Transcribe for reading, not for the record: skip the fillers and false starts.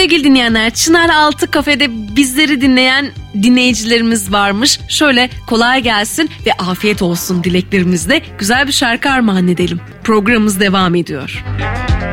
Sevgili dinleyenler, Çınaraltı Kafe'de bizleri dinleyen dinleyicilerimiz varmış. Şöyle kolay gelsin ve afiyet olsun dileklerimizle güzel bir şarkı armağan edelim. Programımız devam ediyor.